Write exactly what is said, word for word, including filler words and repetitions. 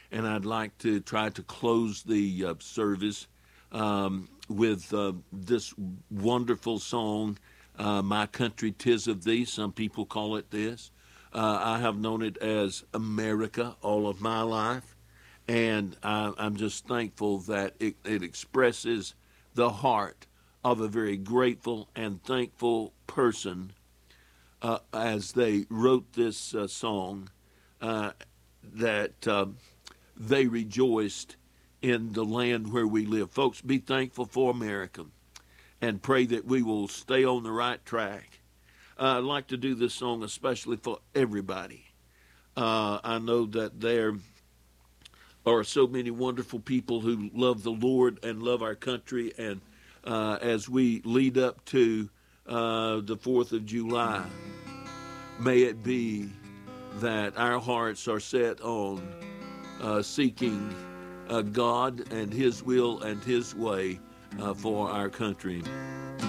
and I'd like to try to close the uh, service um, with uh, this wonderful song, uh, My Country 'Tis of Thee. Some people call it this. Uh, I have known it as America all of my life, and I, I'm just thankful that it, it expresses the heart of a very grateful and thankful person uh, as they wrote this uh, song, uh, that uh, they rejoiced in the land where we live. Folks, be thankful for America and pray that we will stay on the right track. Uh, I'd like to do this song especially for everybody. Uh, I know that there are so many wonderful people who love the Lord and love our country. And uh, as we lead up to uh, the fourth of July, may it be that our hearts are set on uh, seeking uh, God and His will and His way uh, for our country.